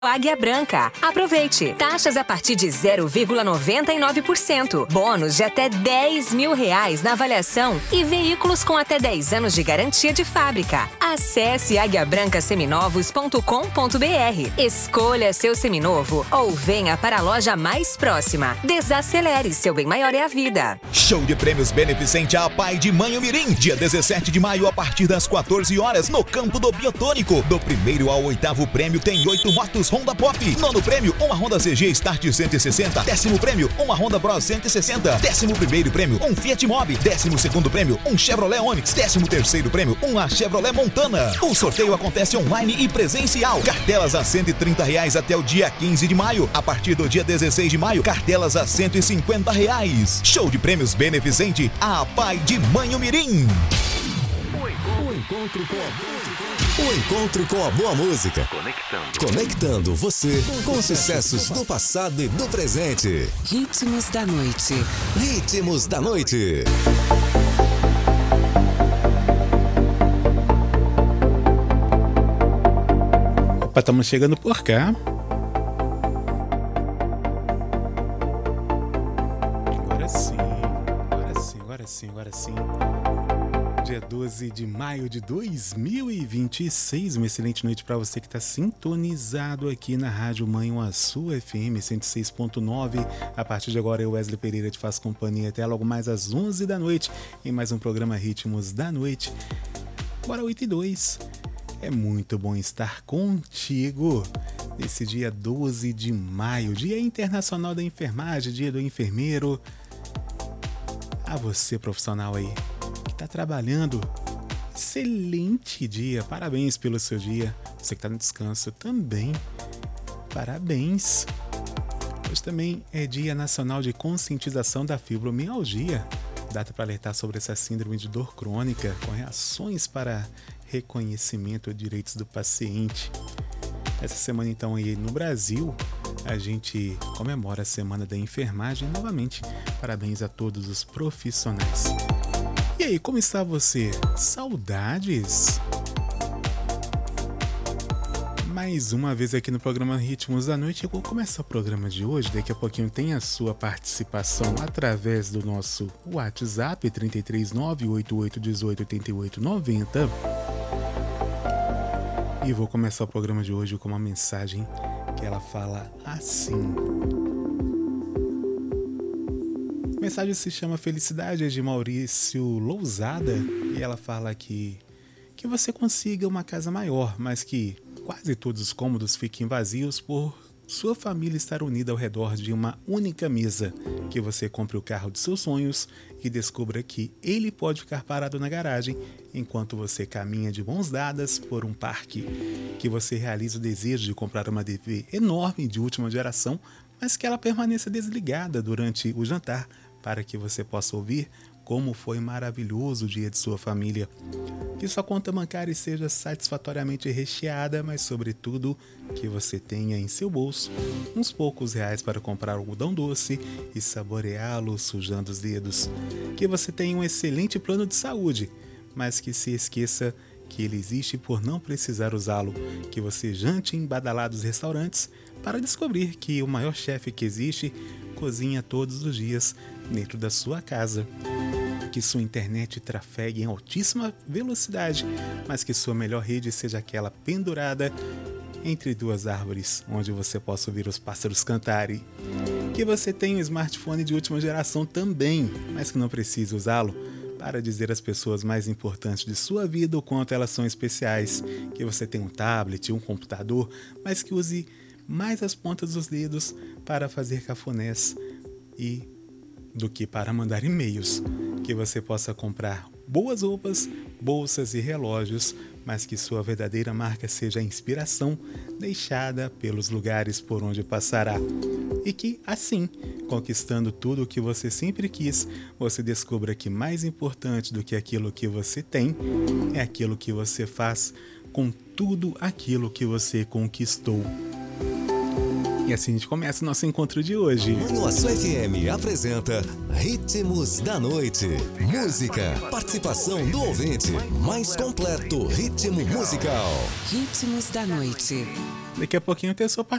Águia Branca. Aproveite! Taxas a partir de 0,99%. Bônus de até R$10.000 na avaliação e veículos com até 10 anos de garantia de fábrica. Acesse aguiabrancasseminovos.com.br. Escolha seu seminovo ou venha para a loja mais próxima. Desacelere, seu bem maior é a vida. Show de prêmios beneficente à Pai de Manhumirim. Dia 17 de maio, a partir das 14 horas, no campo do Biotônico. Do primeiro ao 8º prêmio tem 8 motos Honda Pop. Nono prêmio, uma Honda CG Start 160. 10º prêmio, uma Honda Bros 160. 11º prêmio, um Fiat Mobi. 12º prêmio, um Chevrolet Onix. 13º prêmio, uma Chevrolet Montana. O sorteio acontece online e presencial. Cartelas a R$130 até o dia 15 de maio. A partir do dia 16 de maio, cartelas a R$150. Show de prêmios beneficente à Pai de Manhumirim. O encontro com a boa música. Conectando você com os sucessos do passado e do presente. Ritmos da noite. Ritmos da noite. Opa, estamos chegando por cá. Agora sim. Dia 12 de maio de 2026, uma excelente noite para você que está sintonizado aqui na Rádio Mãe Açu FM 106.9. A partir de agora eu, Wesley Pereira, te faço companhia até logo mais às 11 da noite em mais um programa Ritmos da Noite. Bora 8h02. É muito bom estar contigo nesse dia 12 de maio, Dia Internacional da Enfermagem, Dia do Enfermeiro. A você, profissional aí, que está trabalhando, excelente dia, parabéns pelo seu dia. Você que está no descanso também, parabéns. Hoje também é Dia Nacional de Conscientização da Fibromialgia, data para alertar sobre essa síndrome de dor crônica, com reações para reconhecimento de direitos do paciente. Essa semana, então, aí no Brasil, a gente comemora a Semana da Enfermagem. Novamente, parabéns a todos os profissionais. E aí, como está você? Saudades? Mais uma vez aqui no programa Ritmos da Noite. Eu vou começar o programa de hoje. Daqui a pouquinho tem a sua participação através do nosso WhatsApp 33988188890. E vou começar o programa de hoje com uma mensagem que ela fala assim. A mensagem se chama Felicidade, é de Maurício Lousada, e ela fala que você consiga uma casa maior, mas que quase todos os cômodos fiquem vazios por sua família estar unida ao redor de uma única mesa, que você compre o carro de seus sonhos e descubra que ele pode ficar parado na garagem enquanto você caminha de mãos dadas por um parque, que você realiza o desejo de comprar uma TV enorme de última geração, mas que ela permaneça desligada durante o jantar para que você possa ouvir como foi maravilhoso o dia de sua família. Que sua conta bancária seja satisfatoriamente recheada, mas sobretudo que você tenha em seu bolso uns poucos reais para comprar algodão doce e saboreá-lo sujando os dedos. Que você tenha um excelente plano de saúde, mas que se esqueça que ele existe por não precisar usá-lo. Que você jante em badalados restaurantes para descobrir que o maior chefe que existe cozinha todos os dias dentro da sua casa. Que sua internet trafegue em altíssima velocidade, mas que sua melhor rede seja aquela pendurada entre duas árvores, onde você possa ouvir os pássaros cantarem. Que você tenha um smartphone de última geração também, mas que não precise usá-lo para dizer às pessoas mais importantes de sua vida o quanto elas são especiais. Que você tenha um tablet, um computador, mas que use mais as pontas dos dedos para fazer cafunés do que para mandar e-mails. Que você possa comprar boas roupas, bolsas e relógios, mas que sua verdadeira marca seja a inspiração deixada pelos lugares por onde passará. E que, assim, conquistando tudo o que você sempre quis, você descubra que mais importante do que aquilo que você tem é aquilo que você faz com tudo aquilo que você conquistou. E assim a gente começa o nosso encontro de hoje. Mãe Açu FM apresenta Ritmos da Noite. Música, participação do ouvinte, mais completo ritmo musical. Ritmos da Noite. Daqui a pouquinho tem a sua